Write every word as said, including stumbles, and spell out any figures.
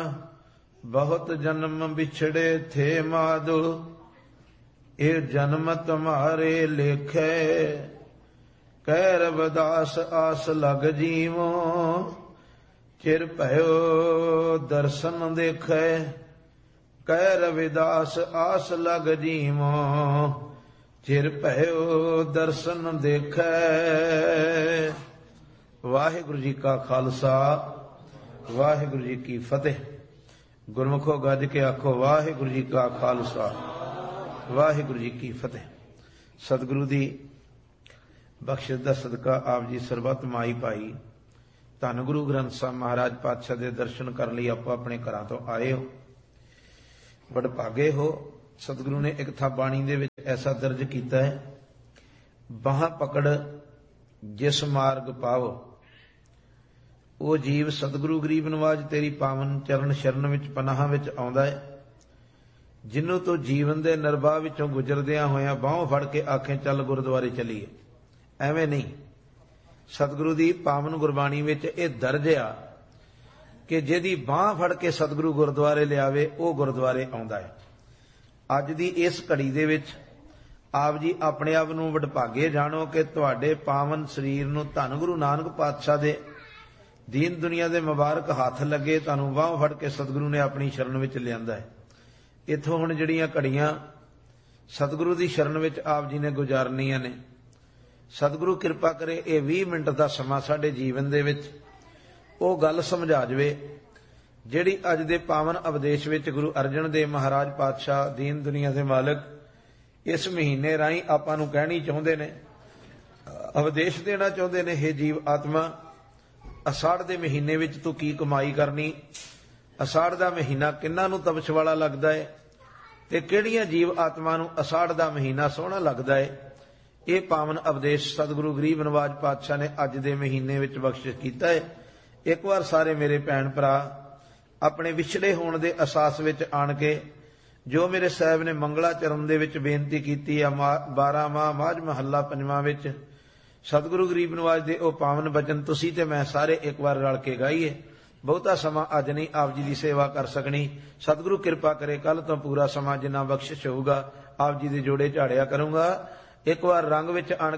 बहुत जन्म बिछड़े थे माधो, ये जन्म तुम्हारे लेखे। कह रविदास आस लग जीवो, चिर भयो दर्शन देखे। कह रविदास आस लग जीवो, चिर भयो दर्शन देखे। वाहिगुरु जी का खालसा, वाहिगुरु जी की फतेह। गुरमुखो गज के आखो वाहिगुरु जी का खालसा, वाहिगुरु जी की फतेह। सतगुरु दी बख्शिश दा सदका आप जी सरबत माई पाई। धन गुरु ग्रंथ साहब महाराज पातशाह दे दर्शन करने लई आपो अपने घरां तो आए हो, वडभागे हो। सतगुरु ने एक था बाणी दे विच ऐसा दर्ज कीता है, बाहां पकड़ जिस मार्ग पाओ। वो जीव सतगुरु गरीब नवाज तेरी पावन चरण शरण विच पनाह विच आउंदा है, जिन्हों तो जीवन दे नरबाह विचों गुजरदियां होयां बाहों फड़ के आखे चल गुरुद्वारे चलीए। एवें नहीं, सतगुरु दी पावन गुरबाणी विच इह दर्ज आ कि जिहदी बाह फड़ के सतगुरु गुरुद्वारे लियावे वो गुरुद्वारे आउंदा है। अज दी इस घड़ी दे विच आप जी अपने आप नूं वडभागे जाणो कि तुहाडे पावन शरीर नूं धन गुरु नानक पातशाह दे दीन दुनिया दे मुबारक हाथ लगे, तुहानूं बाहों फड़ के सतगुरु ने अपनी शरण विच लिआंदा है। इत्थों हुण जिहड़ियां घड़ियां सतगुरु दी शरण विच आप जी ने गुजारनियां ने, सतगुरु किरपा करे ये बीस मिनट दा समां साडे जीवन दे विच ਉਹ ਗੱਲ ਸਮਝਾ ਜਾਵੇ ਜਿਹੜੀ ਅੱਜ ਦੇ ਪਾਵਨ ਉਪਦੇਸ਼ ਵਿੱਚ ਗੁਰੂ ਅਰਜਨ ਦੇਵ ਮਹਾਰਾਜ ਪਾਤਸ਼ਾਹ ਦੀਨ ਦੁਨੀਆ ਦੇ ਮਾਲਕ ਇਸ ਮਹੀਨੇ ਰਾਹੀਂ ਆਪਾਂ ਨੂੰ ਕਹਿਣੀ ਚਾਹੁੰਦੇ ਨੇ, ਉਪਦੇਸ਼ ਦੇਣਾ ਚਾਹੁੰਦੇ ਨੇ। हे ਜੀਵ ਆਤਮਾ, ਅਸਾੜ ਦੇ ਮਹੀਨੇ ਵਿੱਚ ਤੂੰ ਕੀ ਕਮਾਈ ਕਰਨੀ, ਅਸਾੜ ਦਾ ਮਹੀਨਾ ਕਿੰਨਾਂ ਨੂੰ ਤਪਸ਼ ਵਾਲਾ ਲੱਗਦਾ ਹੈ ਤੇ ਕਿਹੜੀਆਂ ਜੀਵ ਆਤਮਾ ਨੂੰ ਅਸਾੜ ਦਾ ਮਹੀਨਾ ਸੋਹਣਾ ਲੱਗਦਾ ਹੈ। ਇਹ ਪਾਵਨ ਉਪਦੇਸ਼ ਸਤਿਗੁਰੂ ਗਰੀਬ ਨਵਾਜ ਪਾਤਸ਼ਾਹ ਨੇ ਅੱਜ ਦੇ ਮਹੀਨੇ ਵਿੱਚ ਬਖਸ਼ਿਸ਼ ਕੀਤਾ ਹੈ। एक बार सारे मेरे भैन भरा अपने विछड़े होने के अहसास विच आण के जो मेरे साहब ने मंगला चरण दे विच बेनती कीती है, बारह माह माझ महला पंजवां विच सतगुरु गरीब नवाज दे ओ पावन बचन तुसी ते मैं सारे एक बार रल के गाईए। बहुता समा अज नहीं आप जी की सेवा कर सकनी। सतगुरु किरपा करे कल तो पूरा समा जिन्ना बख्शिश होगा आप जी दे जोड़े झाड़िया करूंगा। एक बार रंग विच आण